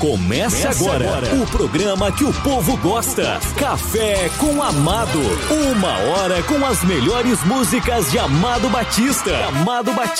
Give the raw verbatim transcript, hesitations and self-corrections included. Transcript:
Começa agora, agora o programa que o povo gosta. Café com Amado. Uma hora com as melhores músicas de Amado Batista. Amado Batista.